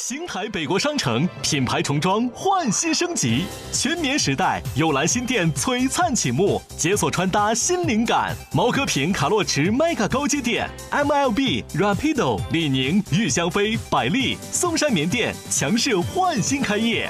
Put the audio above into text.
星海北国商城品牌重装焕新升级，全棉时代幽兰新店璀璨启幕，解锁穿搭新灵感。毛戈平卡洛驰 Mega 高阶店、MLB Rapido 李宁、玉香妃、百丽、松山棉店强势焕新开业。